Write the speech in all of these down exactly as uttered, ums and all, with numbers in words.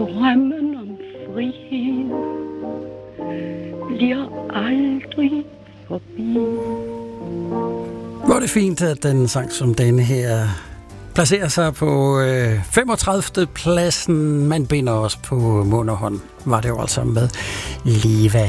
Drømmen om frihed bliver aldrig forbi. Hvor er det fint, at den sang som denne her placerer sig på øh, femogtredivte pladsen. Man binder os på mund og hånd. Var det jo altså med Liva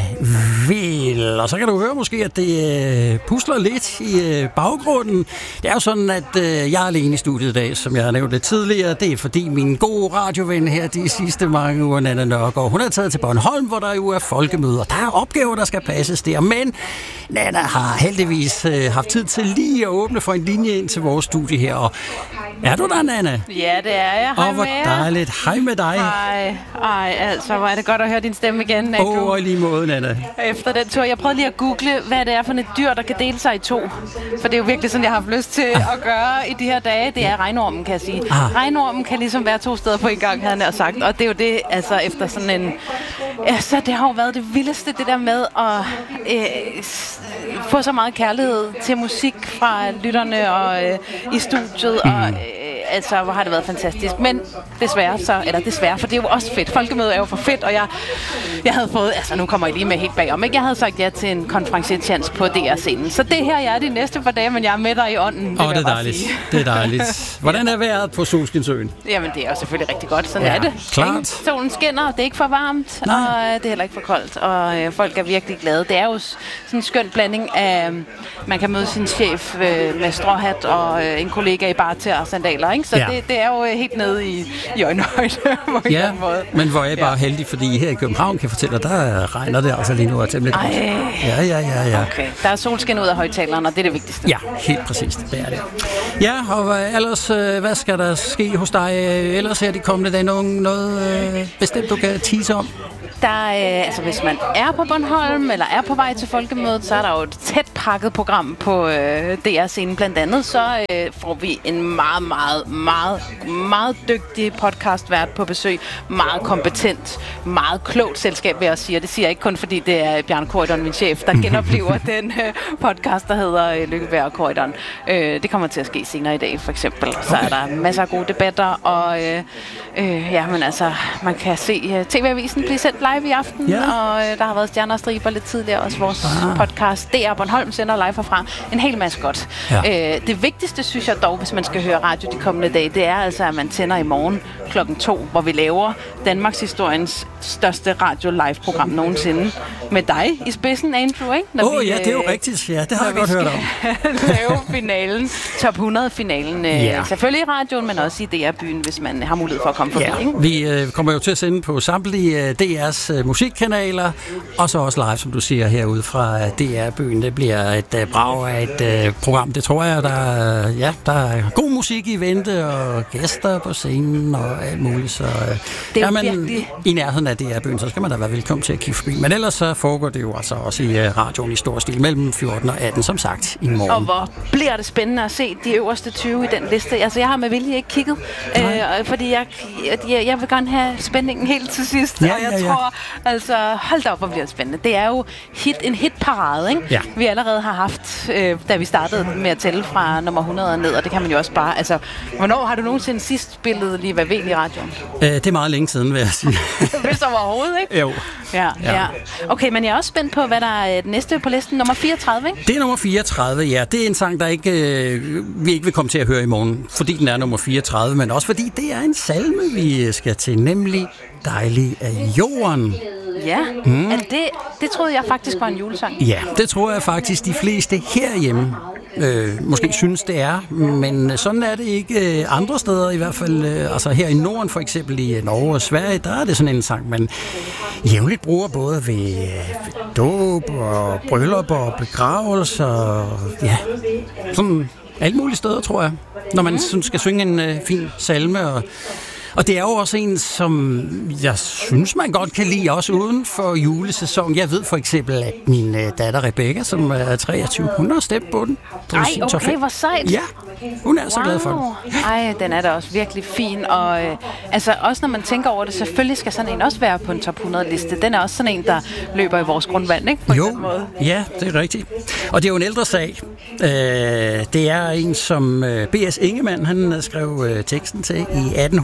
Vil. Og så kan du høre måske, at det øh, pusler lidt i øh, baggrunden. Det er jo sådan, at øh, jeg er alene i studiet i dag, som jeg har nævnt det tidligere. Det er fordi min gode radioven her de sidste mange uger, Nanna Nørgaard, hun er taget til Bornholm, hvor der jo er folkemøder. Der er opgaver, der skal passes der. Men Nanna har heldigvis øh, haft tid til lige at åbne for en linje ind til vores studie her. Og er du der, Nanna? Ja, det er jeg. Hej og hvor med jer. dejligt. Hej med dig. Hej. Ej, altså, hvor er det godt at høre din stemme igen, Andrew. Åh, oh, lige måde, Nanna. Efter den tur. Jeg prøvede lige at google, hvad det er for et dyr, der kan dele sig i to. For det er jo virkelig sådan, jeg har haft lyst til ah. at gøre i de her dage. Det er regnormen, kan jeg sige. Ah. Regnormen kan ligesom være to steder på en gang, havde jeg sagt. Og det er jo det, altså efter sådan en... Altså, det har jo været det vildeste, det der med at øh, få så meget kærlighed til musik fra lytterne og øh, i studiet. Mm. Og, øh, altså, hvor har det været fantastisk. Men desværre så, eller desværre, for det er jo også fedt. Folkemødet er jo for fedt, og jeg, jeg havde fået, altså nu kommer jeg lige med helt bagom, ikke? Jeg havde sagt ja til en konferencietjans på D R-scenen. Så det her, jeg er de næste par dage, men jeg er med dig i ånden. Åh, oh, det er dejligt. Det er dejligt. Hvordan er vejret på Solskinsøen? Jamen, det er jo selvfølgelig rigtig godt. Sådan ja, er det. Klart. Ikke? Solen skinner, det er ikke for varmt, Nej. og det er heller ikke for koldt, og øh, folk er virkelig glade. Det er jo sådan en skøn blanding af, man kan møde sin chef øh, med stråhat og øh, en kollega i barter og sandaler, ikke? Så ja. det, det er jo helt nede i, i øjenhøjde på en ja, måde. Men hvor er jeg bare ja. heldig, fordi her i København kan jeg fortælle, at der regner det altså lige nu og temmelig godt. Ja, ja, ja, ja. Okay, der er solskin ud af højtaleren, og det er det vigtigste. Ja, helt præcist, det er det. Ja, og ellers, hvad skal der ske hos dig ellers her de kommende dage? Noget, noget bestemt, du kan tease om? Der, øh, altså hvis man er på Bornholm eller er på vej til folkemødet, så er der jo et tæt pakket program på øh, D R-scenen. Blandt andet så øh, får vi en meget, meget, meget, meget dygtig podcastvært på besøg. Meget kompetent, meget klogt selskab, vil jeg sige. Og det siger jeg ikke kun, fordi det er Bjarne Corydon, min chef, der genoplever den øh, podcast, der hedder øh, Lykkeberg og Corydon. Øh, det kommer til at ske senere i dag, for eksempel. Så er der masser af gode debatter, og øh, øh, ja, men altså, man kan se øh, T V-avisen blive sendt live i aften, ja. og øh, der har været Stjerner og Striber lidt tidligere, også vores ah. podcast D R Bornholm sender live herfra. En hel masse godt. Ja. Øh, det vigtigste, synes jeg dog, hvis man skal høre radio de kommende dage, det er altså, at man tænder i morgen klokken to, hvor vi laver Danmarks historiens største radio-live-program nogensinde. Med dig i spidsen, Andrew, ikke? Åh oh, ja, det er jo rigtigt. Ja, det har jeg godt hørt om. lave finalen, top hundrede-finalen. Ja. Selvfølgelig i radioen, men også i D R-byen, hvis man har mulighed for at komme forbi. Ja. Ikke? Vi øh, kommer jo til at sende på samtlige D R's øh, musikkanaler, og så også live, som du siger, herude fra D R-byen. Det bliver et øh, brag af et øh, program. Det tror jeg, der, øh, ja, der er god musik i vente, og gæster på scenen, og alt muligt. Så øh, det er er man virkelig... i nærheden af D R-byen, så skal man da være velkommen til at kigge forbi. Men ellers så foregår det jo altså også i øh, radioen i stor stil mellem fjorten og atten, som sagt, i morgen. Og hvor bliver det spændende at se de øverste tyve i den liste. Altså, jeg har med vilje ikke kigget, øh, fordi jeg, jeg, jeg vil gerne have spændingen helt til sidst. Ja, og jeg ja, ja. tror, altså, hold da op, hvor bliver det spændende. Det er jo hit, en hitparade, ikke? Ja. Vi allerede har haft, øh, da vi startede med at tælle fra nummer hundrede og ned, og det kan man jo også bare, altså, hvornår har du nogensinde sidst spillet Liva Vil i radioen? Øh, det er meget længe siden, vil jeg sige. Hvis overhovedet, ikke? Jo. Ja, Ja. ja. Okay, men jeg er også spændt på, hvad der er det næste på listen. Nummer fireogtredive, ikke? Det er nummer fireogtredive, ja. Det er en sang, der ikke, øh, vi ikke vil komme til at høre i morgen, fordi den er nummer fireogtredive, men også fordi det er en salme, vi skal til, nemlig Dejlig af jorden. Ja, mm. altså det, det troede jeg faktisk var en julesang. Ja, det tror jeg faktisk de fleste herhjemme øh, måske synes, det er, men sådan er det ikke øh, andre steder, i hvert fald øh, altså her i Norden, for eksempel i Norge og Sverige, der er det sådan en sang, man jævnligt bruger både ved, ved dåb og bryllup og begravelse og ja, sådan alle mulige steder, tror jeg, når man sådan skal synge en øh, fin salme. Og Og det er jo også en, som jeg synes, man godt kan lide, også uden for julesæsonen. Jeg ved for eksempel, at min uh, datter Rebecca, som er treogtyve, hun har stemt på den. Ej, okay, hvor sejt. Ja, hun er wow. så glad for den. Ej, den er da også virkelig fin. Og øh, altså, også når man tænker over det, selvfølgelig skal sådan en også være på en top hundrede-liste. Den er også sådan en, der løber i vores grundvand, ikke? På jo, den måde. Ja, det er rigtigt. Og det er jo en ældre sag. Øh, det er en, som øh, B S Ingemann, han skrev øh, teksten til i atten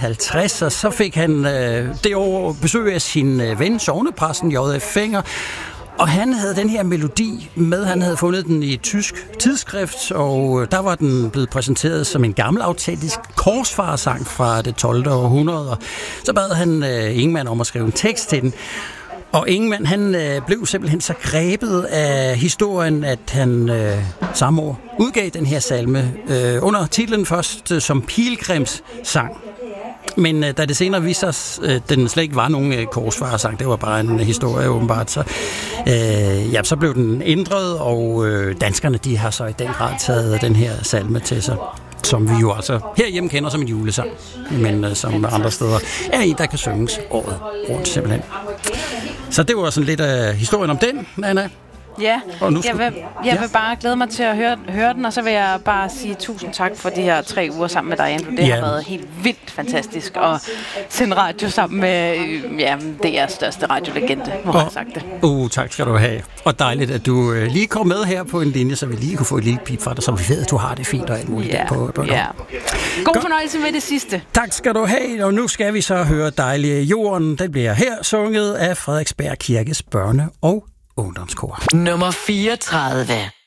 halvtreds, og så fik han øh, det år besøg af sin øh, ven, sognepræsten J F Fenger, og han havde den her melodi med. Han havde fundet den i et tysk tidsskrift, og der var den blevet præsenteret som en gammel autentisk korsfarersang fra det tolvte århundrede. Og så bad han øh, Ingemann om at skrive en tekst til den. Og Ingemann, han øh, blev simpelthen så grebet af historien, at han øh, samme år udgav den her salme øh, under titlen først øh, som Pilgrimssang. Men øh, da det senere viste sig, at øh, den slet ikke var nogen øh, korsfarersang, det var bare en historie åbenbart, så, øh, ja, så blev den ændret, og øh, danskerne, de har så i den grad taget den her salme til sig, som vi jo altså herhjemme kender som en julesang, men øh, som andre steder er en, der kan synges året rundt simpelthen. Så det var sådan lidt af øh, historien om den, Anna. Ja, skal... jeg, vil, jeg vil bare glæde mig til at høre, høre den, og så vil jeg bare sige tusind tak for de her tre uger sammen med dig, Andrew. Det ja. har været helt vildt fantastisk at sende radio sammen med ja, det er største radiolegende, hvor har jeg sagt det. Uh, tak skal du have. Og dejligt, at du øh, lige kom med her på en linje, så vi lige kunne få et lille pip fra dig, så vi ved, at du har det fint og alt muligt ja. på, på ja. God fornøjelse med det sidste. Tak skal du have, og nu skal vi så høre Dejlige Jorden. Den bliver her sunget af Frederiksberg Kirkes børne- og ungdomskor. Nummer fireogtredive.